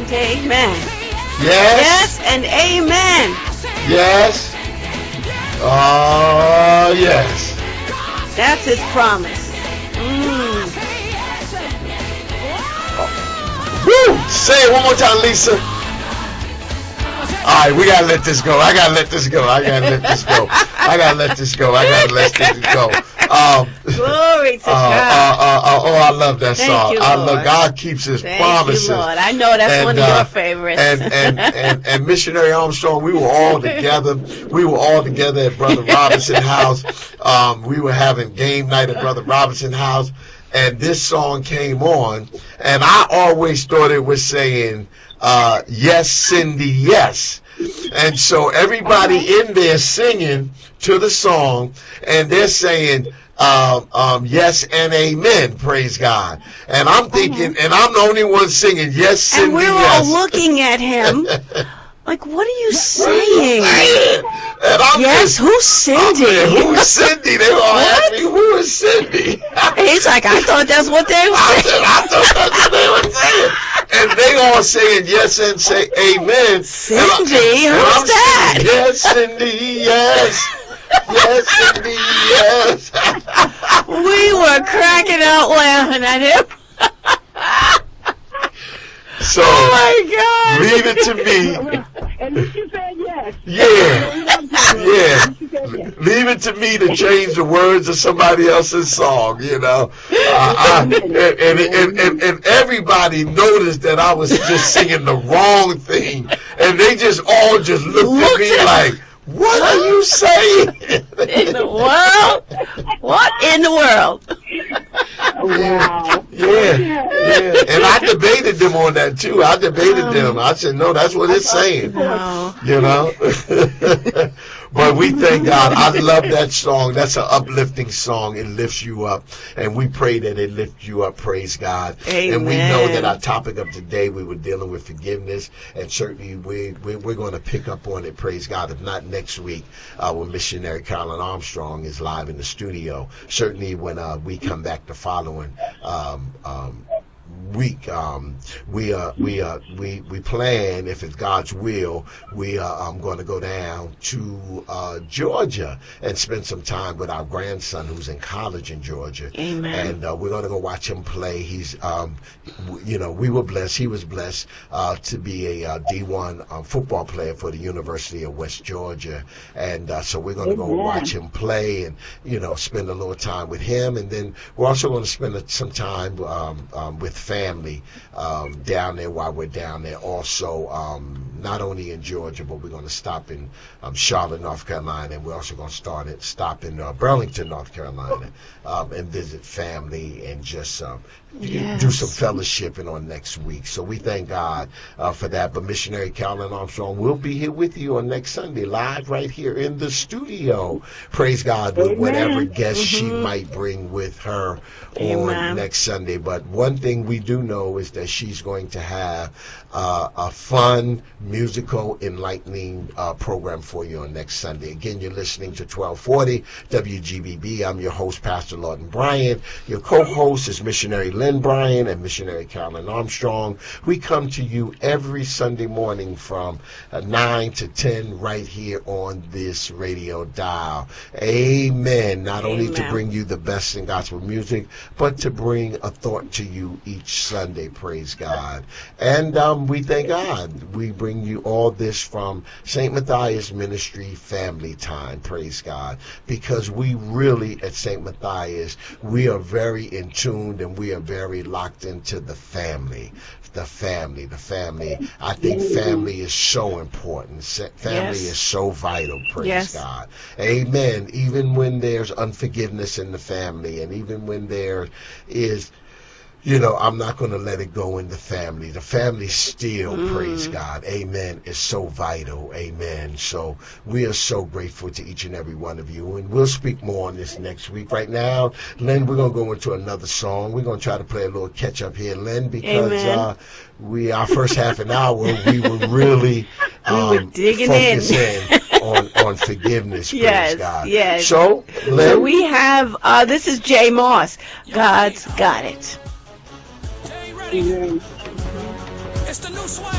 Amen. Yes. Yes and amen. Yes. Oh, yes. That's his promise. Woo! Say it one more time, Lisa. All right, we gotta let this go. I gotta let this go. I gotta let this go. I gotta let this go. I gotta let this go. Glory to God. I love that Thank song. you, I love Lord. God keeps His promises. Thank you, Lord. I know that's one of your favorites. And Missionary Armstrong, we were all together. We were all together at Brother Robinson House. We were having game night at Brother Robinson House, and this song came on, and I always thought it was saying, yes, Cindy, yes. And so everybody in there singing to the song, and they're saying, yes and amen, praise God. And I'm thinking, and I'm the only one singing, yes, Cindy, and we're yes. all looking at him like, what are you saying? And I'm yes, who's Cindy? Who's Cindy? They were all asking me, who is Cindy? He's like, I thought that's what they were saying. I thought that's what they were saying. And they all saying yes and say amen. Cindy, who's that? Saying, yes, Cindy, yes. Yes, Cindy, yes. We were cracking out laughing at him. So, oh my God. Leave it to me. At least you said yes. Yeah. Leave it to me to change the words of somebody else's song, you know. And everybody noticed that I was just singing the wrong thing. And they just all just looked at me like, what are you saying? In the world? What in the world? Wow. Yeah. And I debated them on that too. I debated them. I said, no, that's what it's saying. No. You know? But we thank God. I love that song. That's an uplifting song. It lifts you up. And we pray that it lifts you up. Praise God. Amen. And we know that our topic of today, we were dealing with forgiveness. And certainly we're going to pick up on it. Praise God. If not next week, when Missionary Carolyn Armstrong is live in the studio. Certainly when we come back the following week, we plan, if it's God's will, I'm going to go down to Georgia and spend some time with our grandson who's in college in Georgia. Amen. And we're going to go watch him play. He's we were blessed, he was blessed to be a D1 football player for the University of West Georgia. And so we're going to go watch him play and spend a little time with him. And then we're also going to spend some time with family down there while we're down there. Also, not only in Georgia, but we're going to stop in Charlotte, North Carolina, and we're also going to stop in Burlington, North Carolina, and visit family and just do some fellowshipping on next week. So we thank God for that. But Missionary Carolyn Armstrong will be here with you on next Sunday, live right here in the studio. Praise God, with whatever guest she might bring with her on next Sunday. But one thing we do know is that she's going to have a fun, musical, enlightening program for you on next Sunday. Again, you're listening to 1240 WGBB. I'm your host, Pastor Lawton Bryant. Your co-host is Missionary Lynn Bryant and Missionary Carolyn Armstrong. We come to you every Sunday morning from 9 to 10 right here on this radio dial. Amen. Not only to bring you the best in gospel music, but to bring a thought to you each Sunday. Praise God. And we thank God. We bring you all this from St. Matthias Ministry Family Time. Praise God. Because we really at St. Matthias, we are very in tune and we are very locked into the family. The family. I think family is so important. Family is so vital. Praise God. Amen. Even when there's unforgiveness in the family, and even when there is, I'm not going to let it go in the family. The family still, praise God, amen, is so vital, amen. So we are so grateful to each and every one of you, and we'll speak more on this next week. Right now, Lynn, we're going to go into another song. We're going to try to play a little catch-up here, Lynn, because our first half an hour, we were really digging focusing on forgiveness, praise God. Yes. So, Lynn. So we have, this is Jay Moss, God's Got It. Amen. It's the new swag.